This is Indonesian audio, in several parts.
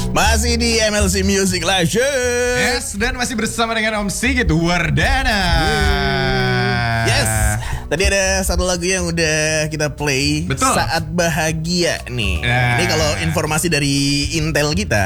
Masih di MLC Music Live Show. Yes, dan masih bersama dengan Om Sigit Wardana. Yes. Tadi ada satu lagu yang udah kita play. Betul. Saat Bahagia nih. Ini kalau informasi dari Intel kita.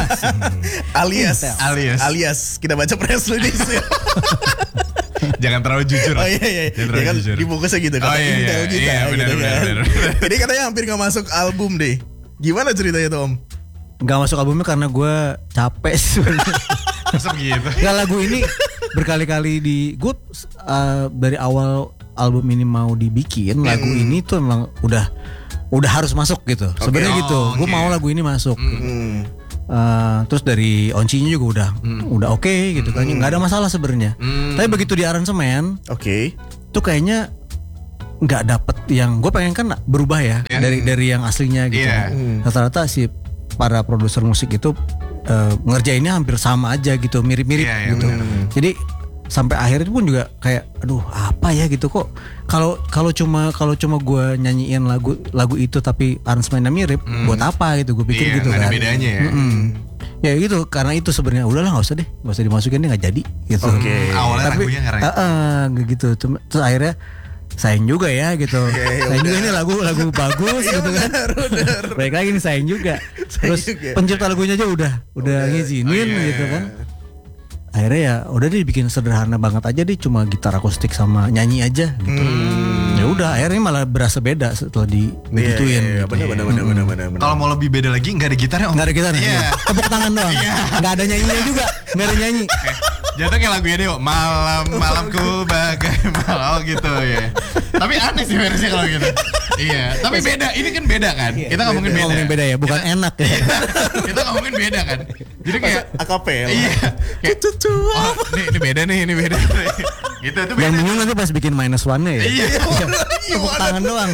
alias kita baca press release ya. Jangan terlalu jujur. Oh iya. Ya kan jujur. dibungkusnya gitu kan. Intel kita. Iya, benar. Jadi katanya hampir gak masuk album deh. Gimana ceritanya tuh Om? Gak masuk albumnya karena gue capek sebenarnya. Masa begitu? Gak, lagu ini berkali-kali gue dari awal album ini mau dibikin, lagu ini tuh emang udah harus masuk gitu. Sebenarnya gitu. Gue mau lagu ini masuk. Terus dari oncinya juga udah oke gitu kan. Nggak ada masalah sebenarnya. Tapi begitu di aransemen, tuh kayaknya nggak dapet yang gue pengen kan berubah ya dari yang aslinya gitu. Rata-rata si para produser musik itu ngerjainnya hampir sama aja gitu, mirip-mirip gitu. Jadi sampai akhir itu pun juga kayak aduh apa ya gitu, kok kalau cuma gue nyanyiin lagu itu tapi aransemennya mirip, buat apa gitu gue pikir gitu kan. Ada bedanya ya. Ya gitu, karena itu sebenarnya udahlah nggak usah dimasukin deh, nggak jadi gitu. Awalnya tapi lagunya keren. gitu. Terus akhirnya sayang juga ya gitu. Sayang juga ini lagu bagus gitu kan. Baik lagi nih sayang juga. Terus pencipta lagunya aja udah ngizinin gitu kan. Akhirnya ya udah deh bikin sederhana banget aja deh, cuma gitar akustik sama nyanyi aja gitu. Ya udah akhirnya malah berasa beda setelah digituin. Bener. Kalau mau lebih beda lagi nggak ada gitarnya Om. Nggak ada gitarnya. Tepuk tangan doang. Nggak ada nyanyinya juga. Nggak ada nyanyi. Jatuh kayak lagunya deh, malamku bagai malam gitu ya. Tapi aneh sih versinya kalau gitu. Iya, tapi beda. Ini kan beda kan? Kita ngomongin beda ya, bukan enak ya. Kita ngomongin beda kan? Jadi kayak akapela. Iya. Oh, ini beda nih. Gitu itu beda. Yang bingung nanti pas bikin -1-nya ya. Iya. Tepuk tangan doang.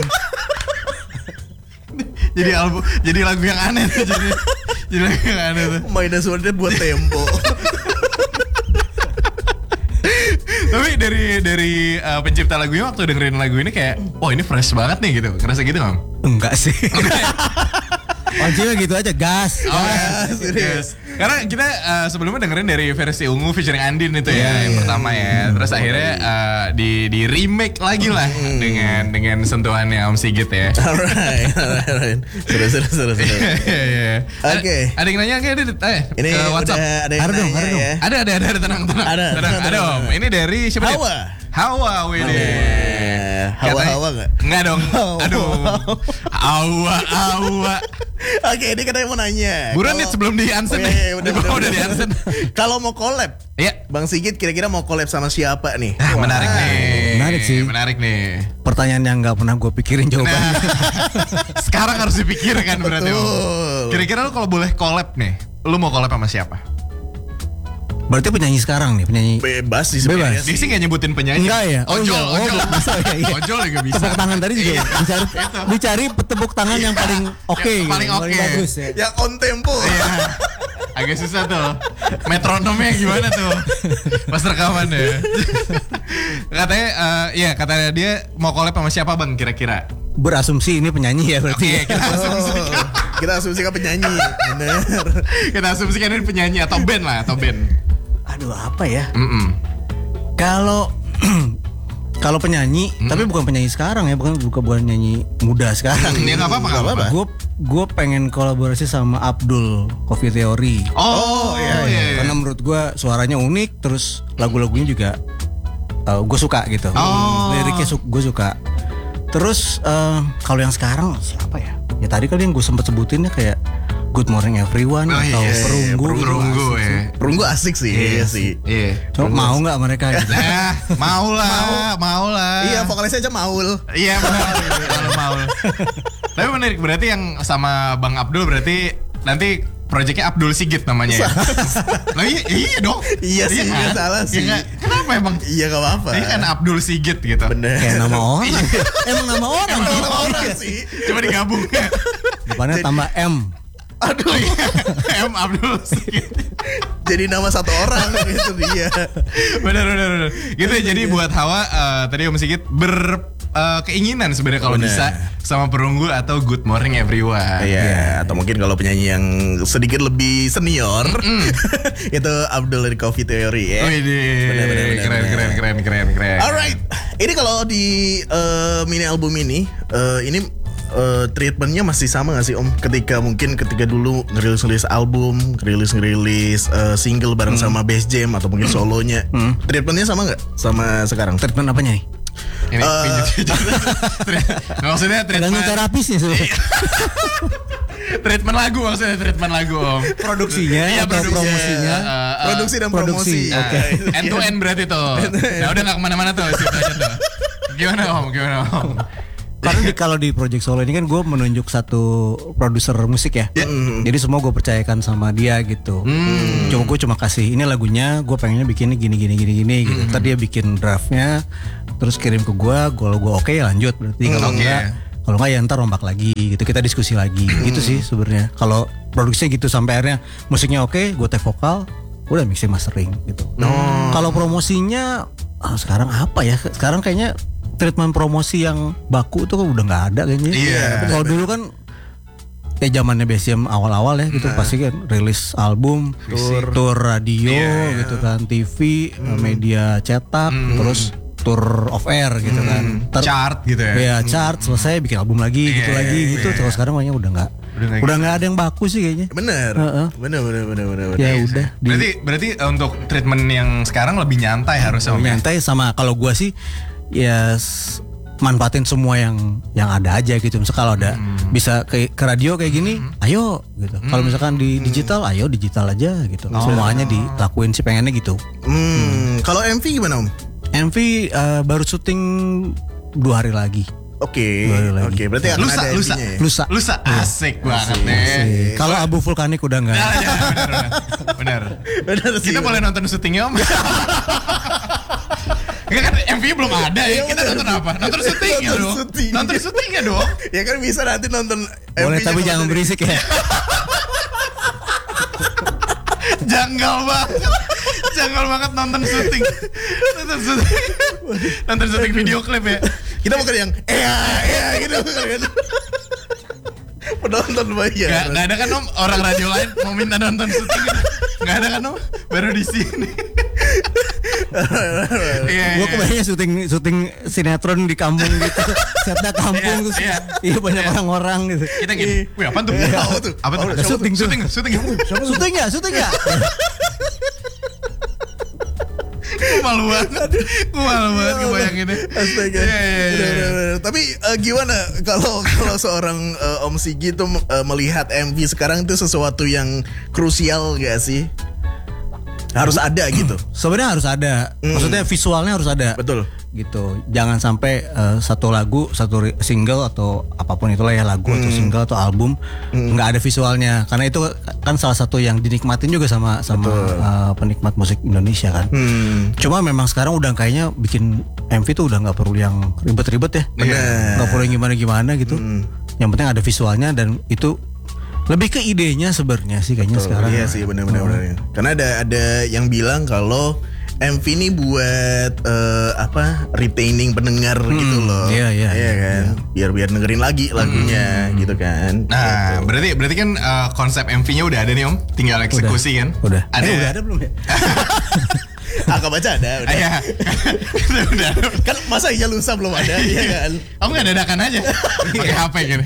Jadi lagu yang aneh tuh jadi lagu yang aneh tuh. -1-nya buat tempo. Tapi dari pencipta lagunya waktu dengerin lagu ini kayak, oh ini fresh banget nih gitu. Ngerasa gitu Om? Enggak sih. Kuncinya gitu aja, gas. Yes. Karena kita sebelumnya dengerin dari versi Ungu featuring Andin itu yang pertama ya. Terus akhirnya di remake lagi lah dengan sentuhannya Om Sigit ya. Alright. Seru. Oke. Ada yang nanya nggak? Ini WhatsApp. Ada yang nanya ya. Ada tenang. Ada Om. Ini dari siapa? Hawa Wede. Hawa nggak? Nggak dong. Aduh. Hawa. Oke, ini katanya mau nanya. Buruan nih sebelum di Ansen. Udah di Ansen. Kalau mau collab, Bang Sigit kira-kira mau collab sama siapa nih? Menarik nih. Menarik nih. Pertanyaan yang nggak pernah gue pikirin jawabannya. Sekarang harus dipikirkan berarti. Kira-kira lu kalau boleh collab nih, lu mau collab sama siapa? Berarti penyanyi sekarang nih, penyanyi bebas sih sebenarnya. Dia sih nggak nyebutin penyanyi. Enggak ya? Ojol. Bisa ya. Ojol juga bisa. Tepuk tangan tadi juga dicari tepuk tangan yang paling oke. Paling bagus ya. Yang on tempo. Iya. Agak susah tuh. Metronomnya gimana tuh? Pas rekaman ya. Katanya dia mau collab sama siapa Bang kira-kira? Berasumsi ini penyanyi ya berarti. Kita asumsikan penyanyi. Bener. Kita asumsikan ini penyanyi atau band lah, Aduh apa ya? Kalau penyanyi, tapi bukan penyanyi sekarang ya, bukan penyanyi muda sekarang. Ya nggak apa-apa. Gue pengen kolaborasi sama Abdul Coffee Theory. Iya. Karena menurut gue suaranya unik, terus lagu-lagunya juga gue suka gitu. Liriknya gue suka. Terus kalau yang sekarang siapa ya? Ya tadi kali yang gue sempet sebutin ya kayak Good Morning Everyone atau Perunggu. Perunggu asik sih. Iya sih. Coba mau nggak mereka gitu? Mau lah. Iya, vokalisnya aja Maul. Iya, Maul. Tapi menarik, berarti yang sama Bang Abdul berarti nanti proyeknya Abdul Sigit namanya ya. Nah, iya dong. Iya sih, nggak salah sih. Kenapa emang? Iya, nggak apa-apa. Ini kan Abdul Sigit gitu. Bener. Kayak nama orang. Emang nama orang. Sih. Coba digabung. Depannya tambah M. Aduh, M Abdul Sigit. Jadi nama satu orang itu dia. Benar. Gitu ya, jadi buat Hawa tadi Om Sigit keinginan sebenarnya kalau Bener. bisa sama perunggu atau Good Morning Everyone. Iya, atau mungkin kalau penyanyi yang sedikit lebih senior itu Abdul dari Coffee Theory ya. Widih, keren. Alright, ini kalau di mini album ini treatmentnya masih sama gak sih Om? Ketika dulu ngerilis album, ngerilis single bareng sama Bass Jam atau mungkin solonya, treatmentnya sama gak sama sekarang? Treatment apanya nih? Ini maksudnya Tergantung treatment terapisnya sebenarnya. treatment lagu Om. Produksinya Iya, atau promosinya. Produksi dan promosi. Oke. End to end berarti tuh. Nah udah gak kemana-mana tuh situ aja tuh. Gimana Om? Karena kalau di Project Solo ini kan gue menunjuk satu produser musik ya. Jadi semua gue percayakan sama dia gitu. Gue cuma kasih ini lagunya, gue pengennya bikinnya gini gitu. Ntar dia bikin draftnya, terus kirim ke gue oke ya lanjut berarti. Kalau enggak ya ntar rombak lagi gitu, kita diskusi lagi gitu sih sebenarnya. Kalau produksinya gitu sampai akhirnya musiknya oke, gue take vokal, udah mixing mastering gitu. Kalau promosinya sekarang apa ya? Sekarang kayaknya treatment promosi yang baku tuh udah nggak ada kayaknya. Iya. Kalau dulu kan zamannya BCM awal-awal ya gitu pasti kan rilis album, tour radio gitu kan, TV, media cetak, terus tour off air gitu kan. Chart gitu ya. Ya chart selesai bikin album lagi gitu lagi gitu. Terus sekarang kayaknya udah nggak ada yang baku sih kayaknya. Bener. Ya udah. Berarti untuk treatment yang sekarang lebih nyantai harusnya Om. Nyantai sama kalau gua sih ya manfaatin semua yang ada aja gitu. Misalnya kalau ada bisa ke radio kayak gini, ayo gitu. Kalau misalkan di digital, ayo digital aja gitu. Semuanya dilakuin sih pengennya gitu. Kalau MV gimana Om? MV baru syuting 2 hari lagi. Oke, berarti akan ada MV-nya ya? Lusa. Asik banget nih. Kalau Abu Vulkanik udah enggak. Bener sih. Kita boleh nonton syutingnya Om. Enggak kan MV belum ada ya. Kita nonton apa? Nonton syutingnya dong. Nonton syutingnya dong. Ya kan bisa nanti nonton Boleh MV-nya tapi jangan berisik ya. Janggal banget nonton syuting. Nonton syuting video klip ya. Kita bukan yang gitu kan. Penonton bayar. Gak ada kan Om orang radio lain mau minta nonton syuting gitu. Gak ada kan Om. Baru di sini. Gue kebayangnya syuting sinetron di kampung gitu. Setnya kampung terus iya banyak orang-orang gitu. Kita gini. Wih apaan tuh? Apa tuh? Syuting ya. Gue malu banget kebayanginnya. Astaga. Tapi gimana kalau seorang Om Sigi tuh melihat MV sekarang itu sesuatu yang krusial gak sih? Harus ada gitu. Sebenarnya harus ada. Maksudnya visualnya harus ada. Betul. Gitu. Jangan sampai satu lagu, satu single atau apapun itulah ya lagu atau single atau album nggak ada visualnya. Karena itu kan salah satu yang dinikmatin juga sama penikmat musik Indonesia kan. Cuma memang sekarang udah kayaknya bikin MV tuh udah nggak perlu yang ribet-ribet ya. Nggak perlu yang gimana-gimana gitu. Yang penting ada visualnya dan itu lebih ke idenya sebenarnya sih kayaknya sekarang. Iya sih benar-benar. Karena ada yang bilang kalau MV ini buat retaining pendengar gitu loh. Iya kan. Biar dengerin lagi lagunya gitu kan. Nah, berarti kan konsep MV-nya udah ada nih Om, tinggal eksekusi kan? Udah. Ada. Ada belum ya? Angka baca ada udah. Iya. Udah. Kan masa iya lusa belum ada ya kan. Aku nggak dadakan aja. Pakai HP gitu.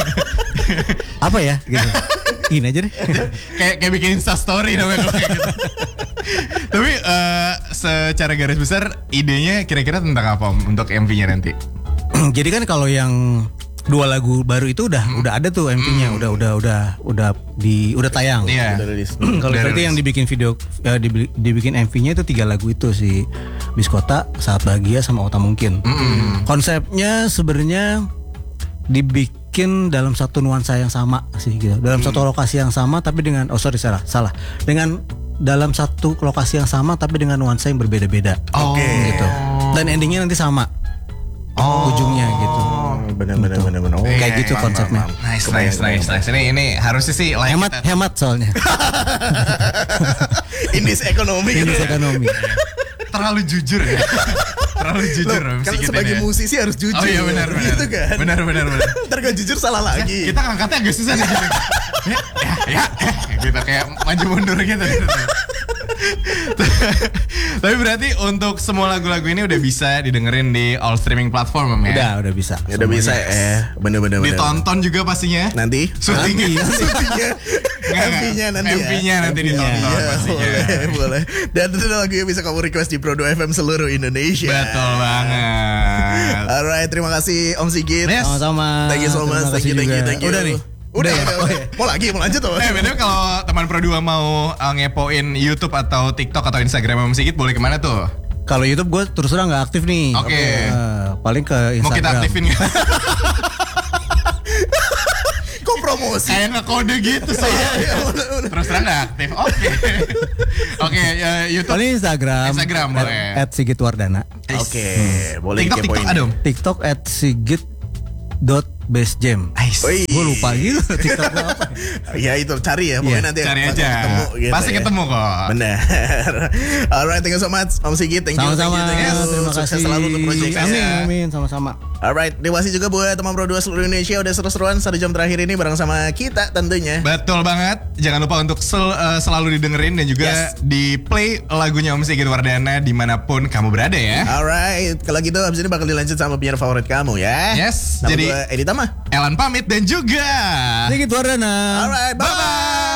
Apa ya? Gitu. Gini aja deh. kayak bikin Insta story namanya kalau kayak gitu. Tapi secara garis besar idenya kira-kira tentang apa Om untuk MV-nya nanti? Jadi kan kalau yang 2 lagu baru itu udah ada tuh MV-nya, udah tayang. Iya. Kalau berarti yang dibikin video dibikin MV-nya itu 3 lagu itu si Biskota, Saat Bahagia sama Otak Mungkin. Konsepnya sebenarnya dibikin dalam satu nuansa yang sama sih gitu. Dalam satu lokasi yang sama tapi dengan salah. Dengan dalam satu lokasi yang sama tapi dengan nuansa yang berbeda-beda. Oke. Gitu. Dan endingnya nanti sama. Ujungnya gitu. Benar. Kayak gitu konsepnya. Nice. Ini harusnya sih Hemat soalnya. Indis ekonomi. Indis ekonomi. terlalu jujur ya. Terlalu jujur Loh, Om kan Sigit sebagai ini. musisi harus jujur. Oh iya benar. Gitu kan. Benar. Ntar gak jujur salah lagi. Kita ngangkatnya agak susah nih. ya. Gitu kayak maju mundur gitu. Tapi berarti untuk semua lagu-lagu ini udah bisa didengerin di all streaming platform Om, ya? Udah bisa. Ya udah bisa bener-bener. Ditonton juga pastinya. Nanti Syutingnya. MV-nya nanti ya. MV-nya nanti ditonton Iya, pastinya. boleh. Dan itu lagu yang bisa kamu request di Pro2 FM seluruh Indonesia. Betul banget. Alright, terima kasih Om Sigit. Yes. Sama-sama. Thank you so much. Terima kasih Thank you. juga. Udah nih. Udah ya. Mau lanjut tuh. Bener kalau teman Pro2 mau ngepoin YouTube atau TikTok atau Instagram Om Sigit boleh kemana tuh? Kalau YouTube gue terus terang nggak aktif nih. Oke. Paling ke Instagram. Mau kita aktifin nggak? Kok promosi? Kayak ngekode gitu sih. Terus terang nggak aktif. Oke, YouTube. Paling Instagram boleh. @sigitwardana. Oke, boleh TikTok dikepoin. ada Om? TikTok @sigit.bestjam. Wih. Gue lupa gitu TikTok gua apa. Ya itu cari ya, pokoknya nanti Cari pasti aja. ketemu gitu Pasti ya. ketemu kok. Benar. Alright, thank you so much Om Sigit. Thank you. Sama-sama. Thank you. Terima Sukses kasih. selalu untuk project-nya. Amin. Sama-sama. Alright, terima kasih juga buat teman Pro2 seluruh Indonesia udah seru-seruan 1 jam terakhir ini bareng sama kita tentunya. Betul banget. Jangan lupa untuk selalu didengerin dan juga di play lagunya Om Sigit Wardana dimanapun kamu berada ya. Alright, kalau gitu abis ini bakal dilanjut sama penyiar favorit kamu ya. Yes, Nama jadi gue Edi Tama. Elan pamit dan juga Sigit Wardana. Alright, bye-bye.